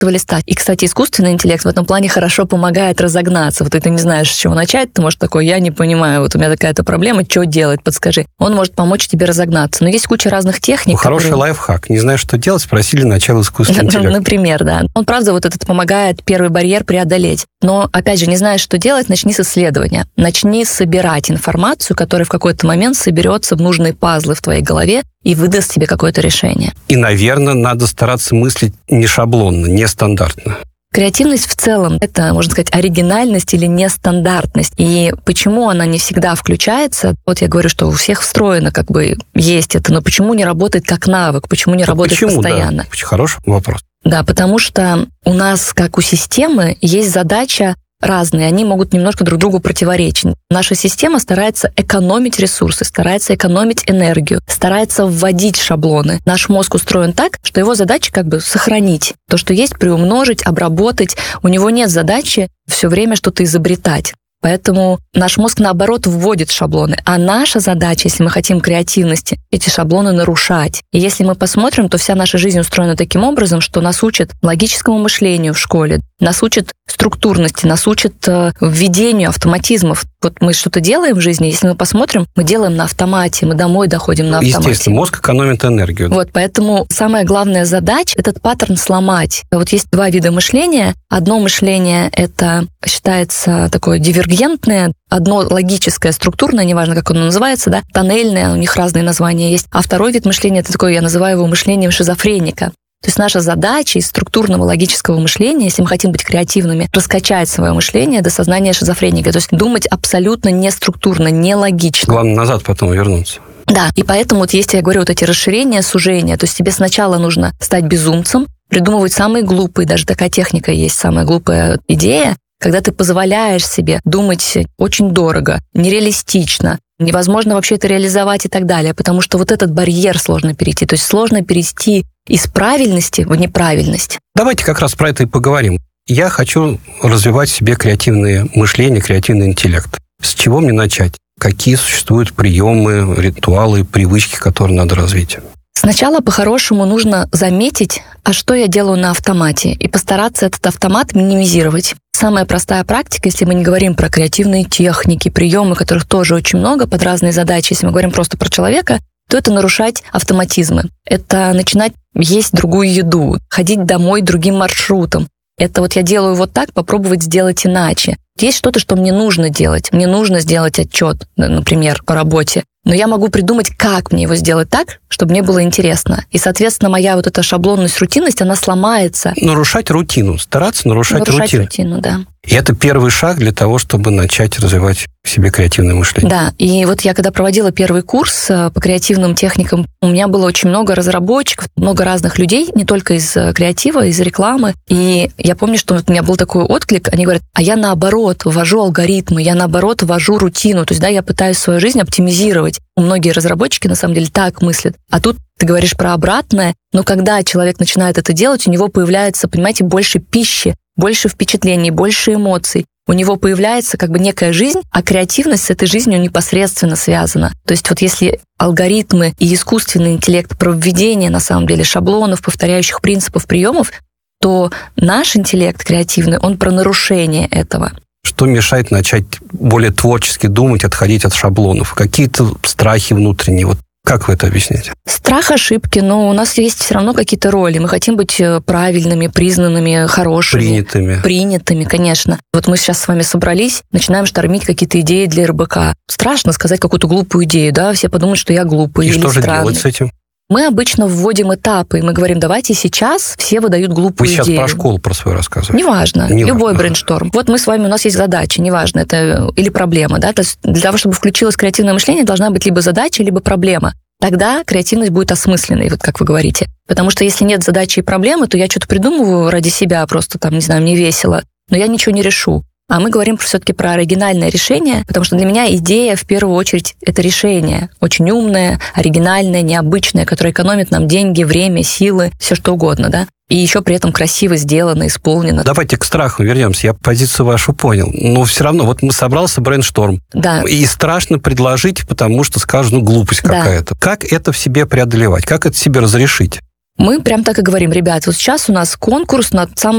листа. И, кстати, искусственный интеллект в этом плане хорошо помогает разогнаться. Вот ты не знаешь, с чего начать, ты можешь такой, я не понимаю, вот у меня такая-то проблема, что делать, подскажи. Он может помочь тебе разогнаться. Но есть куча разных техник. Хороший лайфхак. Не знаешь, что делать, спросили начало искусственного интеллекта. Например, да. Он, правда, вот этот помогает первый барьер преодолеть. Но, опять же, не знаешь, что делать, начни с исследования. Начни собирать информацию, которая в какой-то момент соберется в нужные пазлы в твоей голове и выдаст тебе какое-то решение. И, наверное, надо стараться мыслить не шаблонно, не стандартно. Креативность в целом — это, можно сказать, оригинальность или нестандартность. И почему она не всегда включается? Вот я говорю, что у всех встроено есть это, но почему не работает как навык? Почему не работает постоянно? Да. Очень хороший вопрос. Да, потому что у нас, как у системы, есть задача разные, они могут немножко друг другу противоречить. Наша система старается экономить ресурсы, старается экономить энергию, старается вводить шаблоны. Наш мозг устроен так, что его задача сохранить. То, что есть, приумножить, обработать. У него нет задачи все время что-то изобретать. Поэтому наш мозг, наоборот, вводит шаблоны. А наша задача, если мы хотим креативности, эти шаблоны нарушать. И если мы посмотрим, то вся наша жизнь устроена таким образом, что нас учат логическому мышлению в школе, нас учат структурности, нас учат введению автоматизмов. Вот мы что-то делаем в жизни, если мы посмотрим, мы делаем на автомате, мы домой доходим на автомате. Естественно, мозг экономит энергию. Вот, поэтому самая главная задача — этот паттерн сломать. Вот есть два вида мышления. Одно мышление — это считается такое дивергентное, одно логическое, структурное, неважно, как оно называется, да, тоннельное, у них разные названия есть. А второй вид мышления — это такое, я называю его мышлением шизофреника. То есть наша задача из структурного логического мышления, если мы хотим быть креативными, раскачать свое мышление до сознания шизофреника. То есть думать абсолютно не структурно, не логично. Главное, назад потом вернуться. Да, и поэтому вот есть, я говорю, вот эти расширения, сужения. То есть тебе сначала нужно стать безумцем, придумывать самые глупые, даже такая техника есть, самая глупая идея, когда ты позволяешь себе думать очень дорого, нереалистично, невозможно вообще это реализовать и так далее, потому что вот этот барьер сложно перейти. То есть сложно перейти из правильности в неправильность. Давайте как раз про это и поговорим. Я хочу развивать в себе креативное мышление, креативный интеллект. С чего мне начать? Какие существуют приемы, ритуалы, привычки, которые надо развить? Сначала по-хорошему нужно заметить, а что я делаю на автомате, и постараться этот автомат минимизировать. Самая простая практика, если мы не говорим про креативные техники, приемы, которых тоже очень много под разные задачи, если мы говорим просто про человека, то это нарушать автоматизмы. Это начинать есть другую еду, ходить домой другим маршрутом. Это вот я делаю вот так, попробовать сделать иначе. Есть что-то, что мне нужно делать. Мне нужно сделать отчет, например, по работе. Но я могу придумать, как мне его сделать так, чтобы мне было интересно. И, соответственно, моя вот эта шаблонность, рутинность, она сломается. Нарушать рутину, стараться нарушать рутину, да. И это первый шаг для того, чтобы начать развивать в себе креативное мышление. Да, и вот я когда проводила первый курс по креативным техникам, у меня было очень много разработчиков, много разных людей, не только из креатива, из рекламы. И я помню, что у меня был такой отклик, они говорят, а я наоборот ввожу алгоритмы, я наоборот ввожу рутину, то есть, да, я пытаюсь свою жизнь оптимизировать. Многие разработчики, на самом деле, так мыслят. А тут ты говоришь про обратное, но когда человек начинает это делать, у него появляется, понимаете, больше пищи, больше впечатлений, больше эмоций. У него появляется некая жизнь, а креативность с этой жизнью непосредственно связана. То есть вот если алгоритмы и искусственный интеллект про введение, на самом деле, шаблонов, повторяющих принципов, приемов, то наш интеллект креативный, он про нарушение этого. Что мешает начать более творчески думать, отходить от шаблонов? Какие-то страхи внутренние? Вот как вы это объясняете? Страх ошибки, но у нас есть все равно какие-то роли. Мы хотим быть правильными, признанными, хорошими. Принятыми, конечно. Вот мы сейчас с вами собрались, начинаем штормить какие-то идеи для РБК. Страшно сказать какую-то глупую идею, да? Все подумают, что я глупый или странный. И что же делать с этим? Мы обычно вводим этапы, и мы говорим, давайте сейчас все выдают глупую идею. Вы сейчас про школу про свою рассказываете. Неважно, любой брейншторм. Вот мы с вами, у нас есть задача, неважно, это или проблема, да, то есть для того, чтобы включилось креативное мышление, должна быть либо задача, либо проблема. Тогда креативность будет осмысленной, вот как вы говорите. Потому что если нет задачи и проблемы, то я что-то придумываю ради себя, просто там, не знаю, мне весело, но я ничего не решу. А мы говорим все-таки про оригинальное решение, потому что для меня идея, в первую очередь, это решение. Очень умное, оригинальное, необычное, которое экономит нам деньги, время, силы, все что угодно, да? И еще при этом красиво сделано, исполнено. Давайте к страху вернемся. Я позицию вашу понял. Но все равно, вот мы собрался брейншторм. Да. И страшно предложить, потому что скажут, глупость какая-то. Как это в себе преодолевать? Как это себе разрешить? Мы прям так и говорим: ребят, вот сейчас у нас конкурс на самый